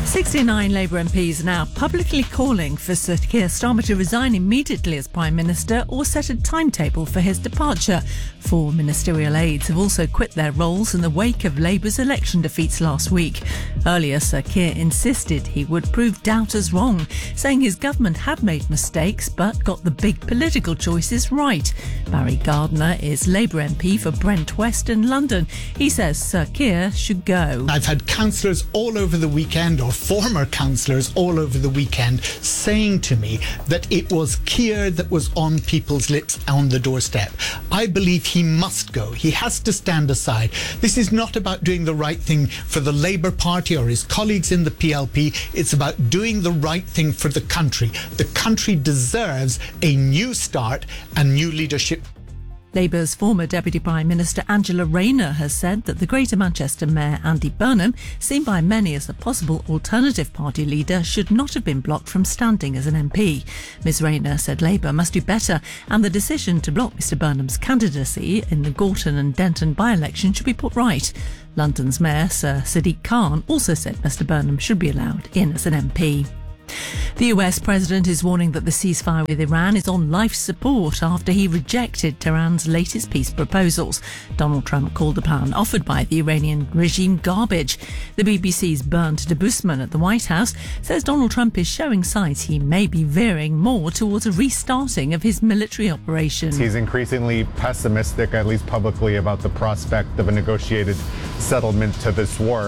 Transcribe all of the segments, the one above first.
69 Labour MPs are now publicly calling for Sir Keir Starmer to resign immediately as Prime Minister or set a timetable for his departure. 4 ministerial aides have also quit their roles in the wake of Labour's election defeats last week. Earlier, Sir Keir insisted he would prove doubters wrong, saying his government had made mistakes but got the big political choices right. Barry Gardiner is Labour MP for Brent West in London. He says Sir Keir should go. I've had councillors all over the weekend, or former councillors all over the weekend, saying to me that it was Keir that was on people's lips on the doorstep. I believe he must go. He has to stand aside. This is not about doing the right thing for the Labour Party or his colleagues in the PLP. It's about doing the right thing for the country. The country deserves a new start and new leadership. Labour's former Deputy Prime Minister Angela Rayner has said that the Greater Manchester Mayor Andy Burnham, seen by many as a possible alternative party leader, should not have been blocked from standing as an MP. Ms Rayner said Labour must do better, and the decision to block Mr Burnham's candidacy in the Gorton and Denton by-election should be put right. London's Mayor Sir Sadiq Khan also said Mr Burnham should be allowed in as an MP. The US President is warning that the ceasefire with Iran is on life support after he rejected Tehran's latest peace proposals. Donald Trump called the plan offered by the Iranian regime garbage. The BBC's Bernd Debusman at the White House says Donald Trump is showing signs he may be veering more towards a restarting of his military operations. He's increasingly pessimistic, at least publicly, about the prospect of a negotiated settlement to this war.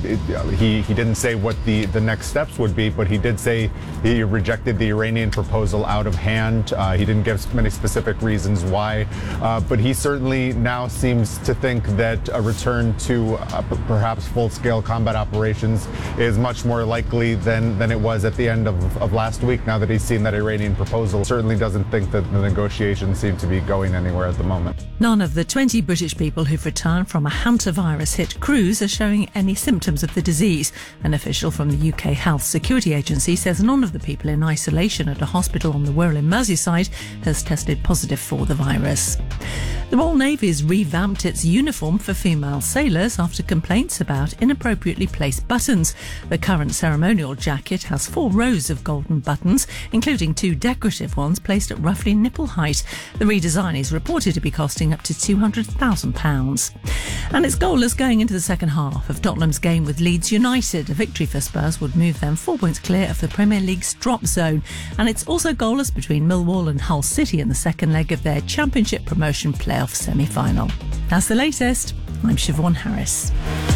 He didn't say what the next steps would be, but he did say he rejected the Iranian proposal out of hand. He didn't give many specific reasons why, but he certainly now seems to think that a return to perhaps full-scale combat operations is much more likely than it was at the end of last week, now that he's seen that Iranian proposal. Certainly doesn't think that the negotiations seem to be going anywhere at the moment. None of the 20 British people who've returned from a hantavirus-hit cruise are showing any symptoms of the disease. An official from the UK Health Security Agency says none of the people in isolation at a hospital on the Wirral in Merseyside has tested positive for the virus. The Royal Navy's revamped its uniform for female sailors after complaints about inappropriately placed buttons. The current ceremonial jacket has 4 rows of golden buttons, including 2 decorative ones placed at roughly nipple height. The redesign is reported to be costing up to £200,000. And it's goalless going into the second half of Tottenham's game with Leeds United. A victory for Spurs would move them 4 points clear of the Premier League's drop zone. And it's also goalless between Millwall and Hull City in the second leg of their Championship promotion playoff semi-final. That's the latest. I'm Siobhan Harris.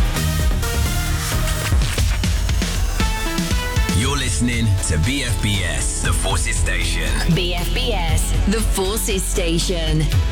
You're listening to BFBS, The Forces Station. BFBS, The Forces Station.